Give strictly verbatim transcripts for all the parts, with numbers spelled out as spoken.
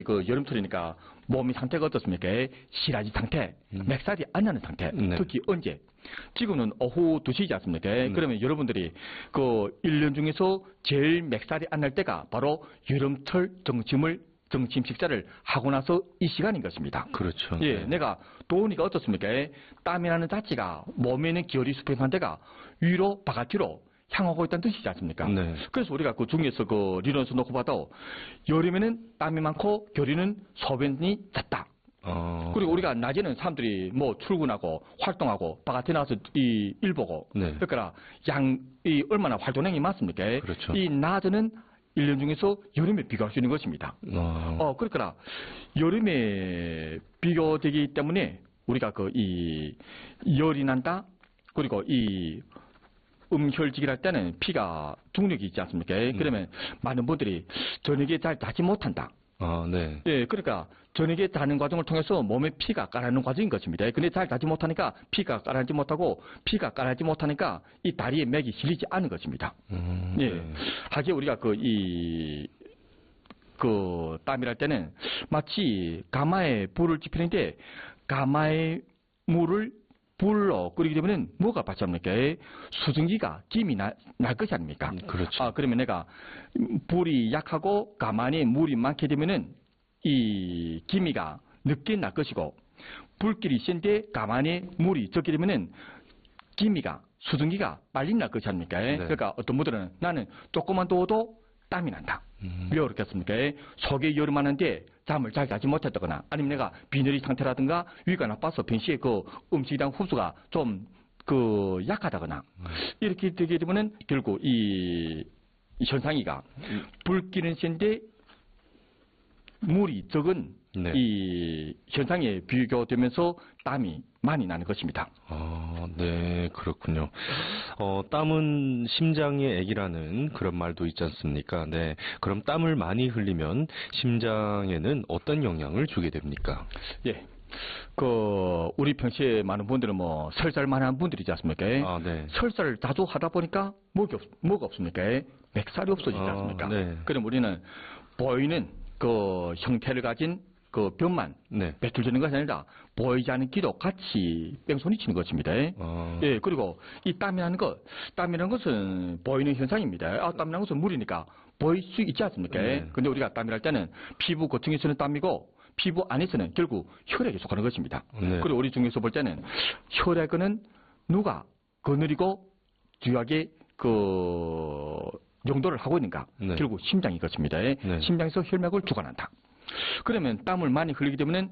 그 여름철이니까 몸이 상태가 어떻습니까? 시라지 상태, 음. 맥살이 안 나는 상태. 네. 특히 언제? 지금은 오후 두 시지 않습니까? 네. 그러면 여러분들이 그 일 년 중에서 제일 맥살이 안 날 때가 바로 여름철 점심을 점심 식사를 하고 나서 이 시간인 것입니다. 그렇죠. 예, 네. 내가 더우니까 어떻습니까? 땀이라는 자체가 몸에 있는 기혈이 수평한 데가 위로 바깥으로 향하고 있다는 뜻이지 않습니까? 네. 그래서 우리가 그 중에서 그理論에서 놓고 봐도 여름에는 땀이 많고 겨울에는 소변이 잦다. 어... 그리고 우리가 낮에는 사람들이 뭐 출근하고 활동하고 바깥에 나와서 이 일 보고 네. 그러니까 양이 얼마나 활동량이 많습니까? 그렇죠. 이 낮에는 일 년 중에서 여름에 비교할 수 있는 것입니다. 어... 어, 그러니까 여름에 비교되기 때문에 우리가 그 이 열이 난다. 그리고 이 음혈직을 할 때는 피가 중력이 있지 않습니까? 음. 그러면 많은 분들이 저녁에 잘 자지 못한다. 아, 네. 예, 그러니까 저녁에 자는 과정을 통해서 몸에 피가 가라앉는 과정인 것입니다. 근데 잘 자지 못하니까 피가 가라앉지 못하고 피가 가라앉지 못하니까 이 다리에 맥이 실리지 않는 것입니다. 음, 예, 네. 하기에 우리가 그 이 그 땀이랄 때는 마치 가마에 불을 지피는데 가마에 물을 불로 끓이게 되면 뭐가 받습니까? 수증기가 김이 나, 날 것이 아닙니까? 음, 그렇죠. 아, 그러면 내가 불이 약하고 가만히 물이 많게 되면은 이 기미가 늦게 날 것이고 불길이 센데 가만히 물이 적게 되면은 기미가 수증기가 빨리 날 것이 아닙니까? 네. 그러니까 어떤 분들은 나는 조금만 더워도 땀이 난다. 음. 왜 그렇겠습니까? 속에 열이 많은데 잠을 잘 자지 못했다거나 아니면 내가 비늘이 상태라든가 위가 나빠서 평시에 그 음식에 대한 흡수가 좀 그 약하다거나 음. 이렇게 되게 되면은 결국 이, 이 현상이가 음. 불길은 센데 물이 적은 네. 이 현상에 비교되면서 땀이 많이 나는 것입니다. 아, 네, 그렇군요. 어, 땀은 심장의 액이라는 그런 말도 있지 않습니까? 네. 그럼 땀을 많이 흘리면 심장에는 어떤 영향을 주게 됩니까? 예. 그, 우리 평시에 많은 분들은 뭐, 설사를 많이 하는 분들이지 않습니까? 아, 네. 설사를 자주 하다 보니까 뭐가, 없, 뭐가 없습니까? 맥살이 없어지지 아, 않습니까? 네. 그럼 우리는 보이는 그 형태를 가진 그 변만 네. 배출되는 것이 아니라 보이지 않는 기도 같이 뺑소니 치는 것입니다. 아. 예, 그리고 이 땀이라는 것, 땀이라는 것은 보이는 현상입니다. 아, 땀이라는 것은 물이니까 보일 수 있지 않습니까? 네. 근데 우리가 땀이랄 때는 피부 고층에서는 땀이고 피부 안에서는 결국 혈액에 속하는 것입니다. 네. 그리고 우리 중에서 볼 때는 혈액은 누가 거느리고 주요하게 그 용도를 하고 있는가? 네. 결국 심장이 것입니다. 네. 심장에서 혈맥을 주관한다. 그러면 땀을 많이 흘리게 되면은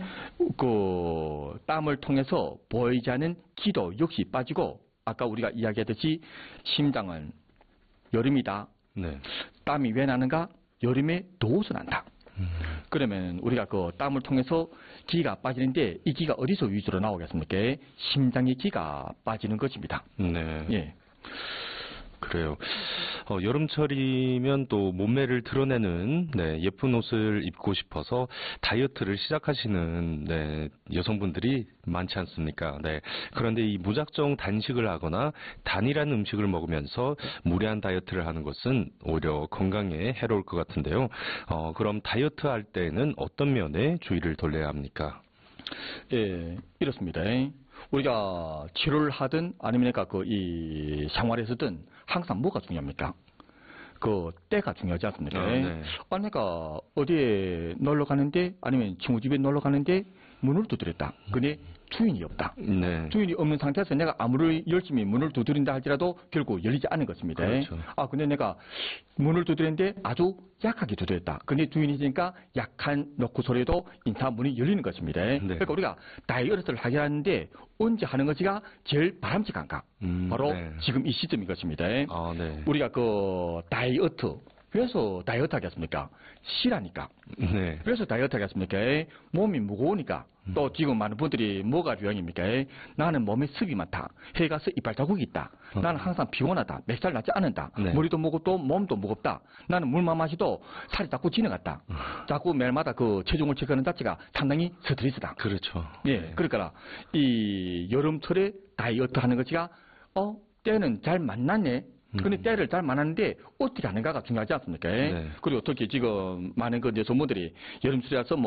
그 땀을 통해서 보이지 않는 기도 역시 빠지고 아까 우리가 이야기했듯이 심장은 여름이다. 네. 땀이 왜 나는가? 여름에 더워서 난다. 음. 그러면 우리가 그 땀을 통해서 기가 빠지는데 이 기가 어디서 위주로 나오겠습니까? 심장의 기가 빠지는 것입니다. 네. 예. 그래요. 어, 여름철이면 또 몸매를 드러내는 네, 예쁜 옷을 입고 싶어서 다이어트를 시작하시는 네, 여성분들이 많지 않습니까? 네. 그런데 이 무작정 단식을 하거나 단일한 음식을 먹으면서 무리한 다이어트를 하는 것은 오히려 건강에 해로울 것 같은데요. 어, 그럼 다이어트 할 때는 어떤 면에 주의를 돌려야 합니까? 예, 이렇습니다. 우리가 치료를 하든 아니면 그 이 생활에서든 항상 뭐가 중요합니까? 그 때가 중요하지 않습니까? 아, 네. 아니, 내가 어디에 놀러 가는데 아니면 친구 집에 놀러 가는데 문을 두드렸다. 근데 주인이 없다. 네. 주인이 없는 상태에서 내가 아무리 열심히 문을 두드린다 할지라도 결국 열리지 않는 것입니다. 그렇죠. 아, 근데 내가 문을 두드렸는데 아주 약하게 두드렸다. 근데 주인이 있으니까 약한 노크 소리도 인사 문이 열리는 것입니다. 네. 그러니까 우리가 다이어트를 하게 하는데 언제 하는 것이가 제일 바람직한가? 음, 바로 네. 지금 이 시점인 것입니다. 아, 네. 우리가 그 다이어트 그래서 다이어트 하겠습니까? 실하니까. 네. 그래서 다이어트 하겠습니까? 몸이 무거우니까. 또 지금 많은 분들이 뭐가 유행입니까? 나는 몸에 습이 많다. 해에 가서 이빨 자국이 있다. 나는 항상 피곤하다. 맥살 나지 않는다. 네. 머리도 무겁고 몸도 무겁다. 나는 물만 마셔도 살이 자꾸 지나갔다. 자꾸 매일마다 그 체중을 체크하는 자체가 상당히 스트레스다. 그렇죠. 예, 네. 그러니까 이 여름철에 다이어트 하는 것이가 어 때는 잘 만났네. 근데 음. 때를 잘 만났는데 어떻게 하는가가 중요하지 않습니까? 네. 그리고 특히 지금 많은 그 여성분들이 여름철이라서 뭐